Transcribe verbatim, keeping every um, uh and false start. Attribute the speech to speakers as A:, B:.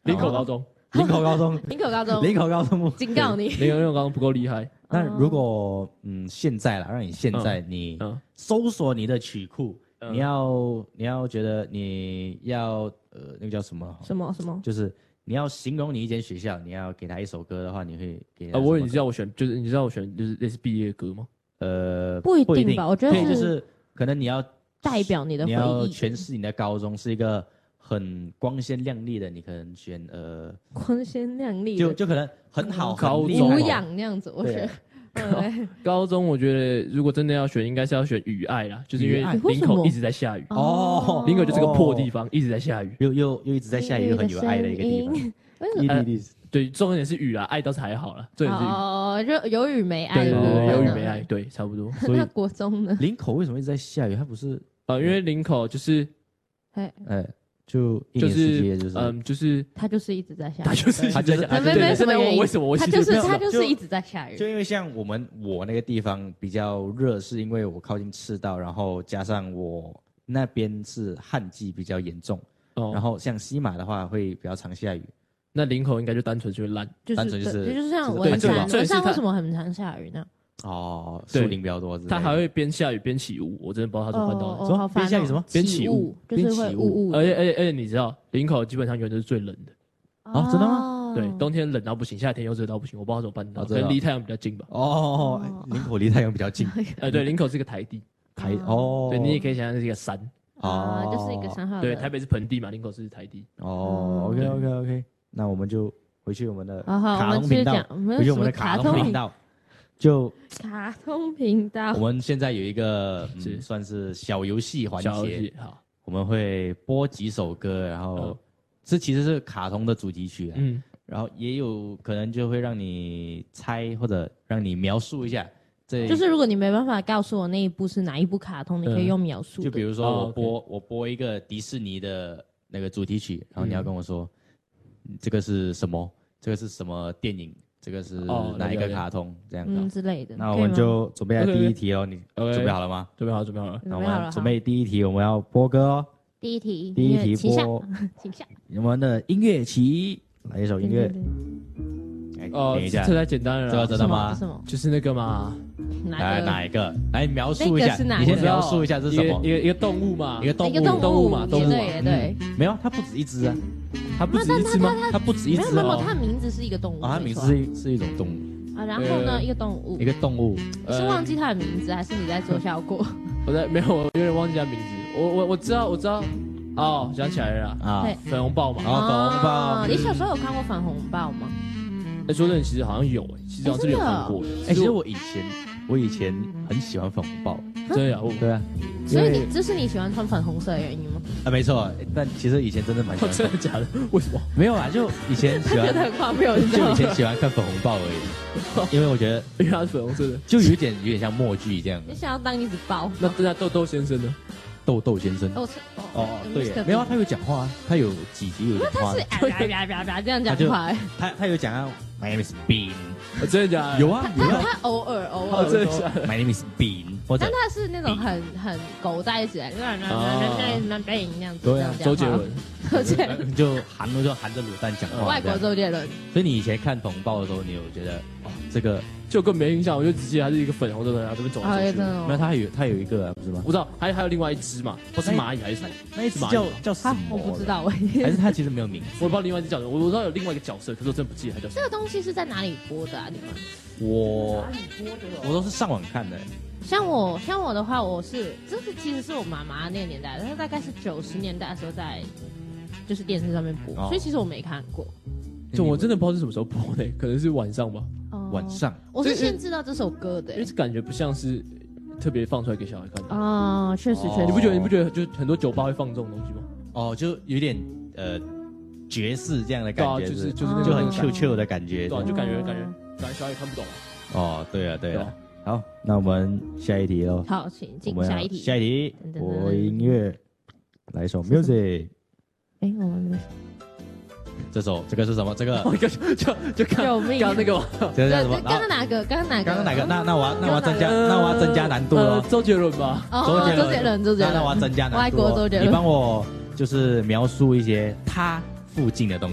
A: 林口高中，
B: 林口高中，
C: 林口高中，
B: 林口高中，
C: 警告你，
A: 林口林口高中不够厉害。
B: 那如果嗯现在啦，让你现在你搜索你的曲库，你要你要觉得你要呃那个叫什么？
C: 什么什么？
B: 就是你要形容你一间学校，你要给他一首歌的话，你会给他？
A: 啊，我你知道我选就是你知道我选就是类似毕业歌吗？
B: 呃，
C: 不一定吧，我觉得
B: 是就是可能你要
C: 代表你的回忆，
B: 你要诠释你的高中是一个很光鲜亮丽的，你可能选呃
C: 光鲜亮丽，
B: 就就可能很好
A: 高
C: 无氧那样子，我选。
A: 高中我觉得如果真的要选，应该是要选雨爱啦，就是因为林口一直在下雨哦，林口就是个破地方，一直在下雨，
B: 又又又一直在下雨，又很有爱的一个地方。
A: 对，重点是雨啦，爱倒是还好了，重点是雨
C: 哦，就有雨没爱，
A: 对对对，有雨没爱，对，差不多。
C: 那国中呢？
B: 林口为什么一直在下雨？它不是
A: 呃，因为林口就是，
C: 哎
B: 哎。就
A: 就是
B: 就是
A: 嗯，就是
C: 它就是一直在下雨，
A: 它就是
B: 它就是
C: 没没什么原因，
A: 为什么我
C: 它就是它就是一直在下雨。
B: 就因为像我们我那个地方比较热，是因为我靠近赤道，然后加上我那边是旱季比较严重，哦、然后像西马的话会比较常下雨。
A: 那林口应该就单纯就是烂，
B: 单纯就是
C: 就是像文山，文山为什么很常下雨呢？
B: 哦，树林比较多，
A: 它还会边下雨边起雾，我真的不知道它怎么办到的。
C: 什么
B: 边下雨什么？
A: 边起雾，
C: 就是会雾雾。
A: 而且而且而且你知道，林口基本上永远都是最冷的。
B: 哦，真的吗？
A: 对，冬天冷到不行，夏天又热到不行，我不知道怎么办到，可能离太阳比较近吧。
B: 哦，林口离太阳比较近。
A: 哎，对，林口是一个台地，
B: 台哦，
A: 对你也可以想象是一个山
C: 啊，就是一个山号。
A: 对，台北是盆地嘛，林口是台地。
B: 哦 ，OK OK OK， 那我们就回去我们的
C: 卡
B: 通频道，回去我们的卡通频道。就
C: 卡通频道，
B: 我们现在有一个嗯，算是小游戏环节，
A: 好，
B: 我们会播几首歌，然后这其实是卡通的主题曲，嗯，然后也有可能就会让你猜或者让你描述一下，这
C: 就是如果你没办法告诉我那一部是哪一部卡通，你可以用描述的，
B: 就比如说我播我播一个迪士尼的那个主题曲，然后你要跟我说这个是什么，这个是什么电影。这个是哪一个卡通？这样
C: 嗯之类的。
B: 那我们就准备第一题哦，你准备好了吗？
A: 准备好，准备好了。
B: 那我们准备第一题，我们要播歌哦。
C: 第一题，
B: 第一题播，
C: 请下。
B: 我们的音乐起，来一首音乐。
A: 哦，这太简单了，
B: 这个知道吗？
A: 就是那个嘛。
B: 来哪一个？来描述一下，你先描述一下这是什么？
A: 一个一个动物嘛，
B: 一个动物，
C: 动
A: 物嘛，动物。
C: 对对，
B: 没有，它不止一只啊。
A: 它不止一只吗？
B: 它不止一只哦。
C: 没有没有，它名字是一个动物。
B: 啊，它名字是是一种动物。
C: 啊，然后呢，一个动物。
B: 一个动物。
C: 你是忘记它的名字，还是你在做效果？
A: 我在没有，我有点忘记它名字。我我我知道，我知道。哦，想起来了啊，粉红豹嘛。
B: 哦，粉红豹。
C: 你小时候有看过粉红豹吗？
A: 哎，说真的，其实好像有哎，其实好像是有看过。
B: 哎，其实我以前我以前很喜欢粉红豹。
A: 真的？
B: 对啊。
C: 所以你这是你喜欢穿粉红色的原因吗？
B: 啊，没错，但其实以前真的蛮喜欢。
A: 真的假的？为什么？
B: 没有啊，就以前喜欢。
C: 觉得很荒谬，
B: 就以前喜欢看粉红豹而已，因为我觉得，
A: 因为它是粉红色的，
B: 就有一点有点像默剧这样。
C: 你想要当一只豹？
A: 那那豆豆先生呢？
B: 豆豆先生。
C: 哦
B: 哦，对，没有啊，他有讲话，他有几集有讲话。
C: 他是啊呀呀呀这样讲话。
B: 他他有讲啊 ，My name is Bean。
A: 真的假的？
B: 有啊，
C: 他他偶尔偶尔
A: 真的假的
B: ？My name is Bean。
C: 但他是那种很很狗带起来，那那那那那样子。
B: 对啊，
A: 周杰伦，
C: 周杰伦
B: 就含就含着卤蛋讲话。
C: 外国周杰伦。
B: 所以你以前看粉红豹的时候，你有觉得哦，这个
A: 就更没印象，我就直接他是一个粉红的人，然后这边走来走去。
B: 没有，他还有他有一个不是吗？
A: 我知道，还还有另外一只嘛，不是蚂蚁还是什么？
B: 那一只叫叫什么？
C: 我不知道哎，
B: 还是他其实没有名字。
A: 我不知道另外一只叫什么，我我知道有另外一个角色，可是我真的不记得他叫什么。
C: 这个东西是在哪里播的啊？你们？
B: 我我都是上网看的。
C: 像我像我的话，我是这是其实是我妈妈那个年代，但是大概是九十年代的时候在就是电视上面播，所以其实我没看过。
A: 就我真的不知道是什么时候播的，可能是晚上吧。
B: 晚上，
C: 我是先知道这首歌的，
A: 因为感觉不像是特别放出来给小孩看的
C: 啊。确实确实，
A: 你不觉得你不觉得就很多酒吧会放这种东西吗？
B: 哦，就有点呃爵士这样的感觉，
A: 就是就是
B: 就很 Q Q 的感觉，
A: 对，就感觉感觉感觉小孩也看不懂。
B: 哦，对啊对啊。好，那我们下一题喽。
C: 好，请进下一题。
B: 下一题，播音乐，来一首 music。
C: 哎，我们
B: 这首这个是什么？这个
A: 就就就
C: 救命！
A: 刚刚那个吗？
B: 这是什么？
C: 刚刚哪个？刚刚哪个？
B: 刚刚哪个？那那我要那我要增加那我要增加难度了。
A: 周杰伦吧？
C: 周杰伦，周杰伦，周杰伦。
B: 那我要增加难度。
C: 外国周杰伦。
B: 你帮我就是描述一些他附近的东西。